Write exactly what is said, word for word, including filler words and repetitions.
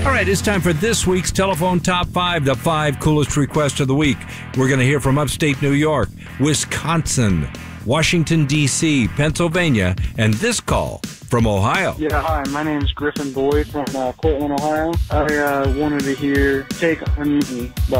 All right, it's time for this week's Telephone Top five, the five coolest requests of the week. We're going to hear from upstate New York, Wisconsin, Washington, D C, Pennsylvania, and this call from Ohio. Yeah, hi, my name is Griffin Boyd from uh, Portland, Ohio. I uh, wanted to hear Take On Me by